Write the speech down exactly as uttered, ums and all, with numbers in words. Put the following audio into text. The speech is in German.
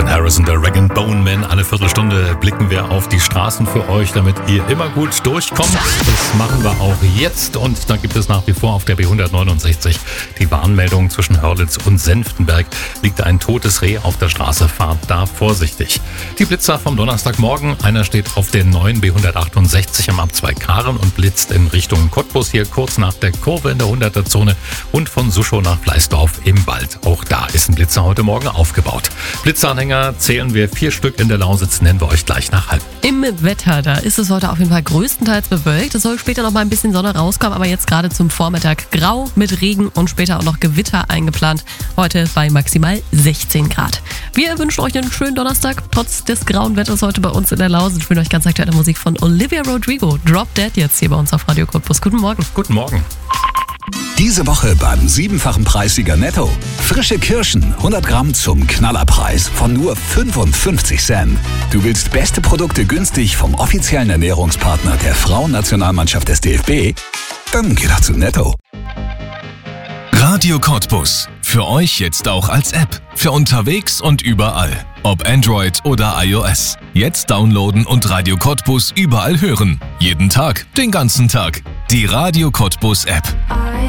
Harrison, der Rag and Bone Man. Alle Viertelstunde blicken wir auf die Straßen für euch, damit ihr immer gut durchkommt. Das machen wir auch jetzt. Und da gibt es nach wie vor auf der B hundertneunundsechzig die Warnmeldung: zwischen Hörlitz und Senftenberg liegt ein totes Reh auf der Straße. Fahrt da vorsichtig. Die Blitzer vom Donnerstagmorgen. Einer steht auf den neuen B hundertachtundsechzig am Abzweig Karen und blitzt in Richtung Cottbus, hier kurz nach der Kurve in der hunderter Zone, und von Suschow nach Fleißdorf im Wald. Auch da ist ein Blitzer heute Morgen aufgebaut. Blitzanhänger zählen wir vier Stück in der Lausitz, nennen wir euch gleich nach halb. Im Wetter, da ist es heute auf jeden Fall größtenteils bewölkt. Es soll später noch mal ein bisschen Sonne rauskommen, aber jetzt gerade zum Vormittag grau mit Regen und später auch noch Gewitter eingeplant. Heute bei maximal sechzehn Grad. Wir wünschen euch einen schönen Donnerstag, trotz des grauen Wetters heute bei uns in der Lausitz. Ich wünsche euch ganz aktuelle Musik von Olivia Rodrigo. Drop Dead jetzt hier bei uns auf Radio Cottbus. Guten Morgen. Guten Morgen. Diese Woche beim siebenfachen Preissieger Netto. Frische Kirschen, hundert Gramm zum Knallerpreis von nur fünfundfünfzig Cent. Du willst beste Produkte günstig vom offiziellen Ernährungspartner der Frauennationalmannschaft des D F B? Dann geh doch zu Netto. Radio Cottbus. Für euch jetzt auch als App. Für unterwegs und überall. Ob Android oder iOS. Jetzt downloaden und Radio Cottbus überall hören. Jeden Tag, den ganzen Tag. Die Radio Cottbus App.